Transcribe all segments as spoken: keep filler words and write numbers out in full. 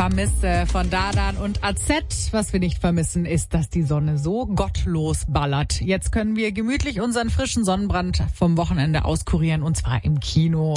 Vermisse von Dardan und A Z. Was wir nicht vermissen, ist, dass die Sonne so gottlos ballert. Jetzt können wir gemütlich unseren frischen Sonnenbrand vom Wochenende auskurieren, und zwar im Kino.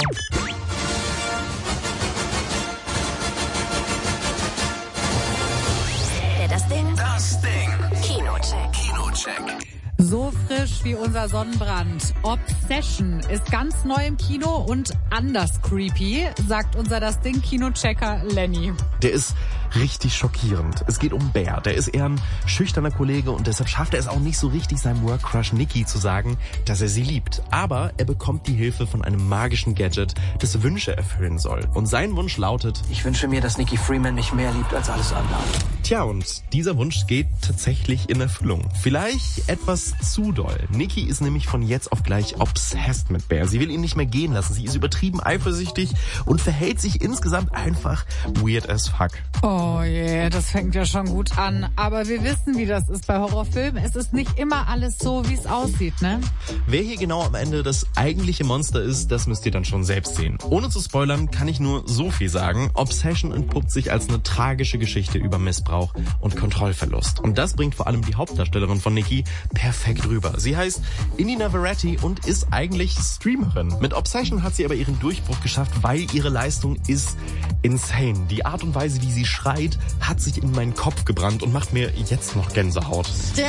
Das Ding. Das Ding. Kinocheck. Kinocheck. So frisch wie unser Sonnenbrand. Obsession ist ganz neu im Kino und anders creepy, sagt unser Das Ding Kinochecker Lenny. Der ist richtig schockierend. Es geht um Bear. Der ist eher ein schüchterner Kollege und deshalb schafft er es auch nicht so richtig, seinem Workcrush Nikki zu sagen, dass er sie liebt. Aber er bekommt die Hilfe von einem magischen Gadget, das Wünsche erfüllen soll. Und sein Wunsch lautet: Ich wünsche mir, dass Nikki Freeman mich mehr liebt als alles andere. Tja, und dieser Wunsch geht tatsächlich in Erfüllung. Vielleicht etwas zu doll. Nikki ist nämlich von jetzt auf gleich obsessed mit Bear. Sie will ihn nicht mehr gehen lassen. Sie ist übertrieben eifersüchtig und verhält sich insgesamt einfach weird as fuck. Oh je, yeah, das fängt ja schon gut an. Aber wir wissen, wie das ist bei Horrorfilmen. Es ist nicht immer alles so, wie es aussieht, ne? Wer hier genau am Ende das eigentliche Monster ist, das müsst ihr dann schon selbst sehen. Ohne zu spoilern, kann ich nur so viel sagen. Obsession entpuppt sich als eine tragische Geschichte über Missbrauch und Kontrollverlust. Und das bringt vor allem die Hauptdarstellerin von Nikki perfekt rüber. Sie heißt Indy Navarrete und ist eigentlich Streamerin. Mit Obsession hat sie aber ihren Durchbruch geschafft, weil ihre Leistung ist insane. Die Art und Weise, wie sie schreit, hat sich in meinen Kopf gebrannt und macht mir jetzt noch Gänsehaut.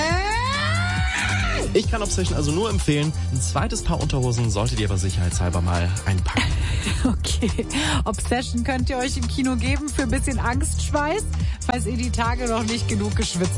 Ich kann Obsession also nur empfehlen. Ein zweites Paar Unterhosen solltet ihr aber sicherheitshalber mal einpacken. Okay, Obsession könnt ihr euch im Kino geben für ein bisschen Angstschweiß, falls ihr die Tage noch nicht genug geschwitzt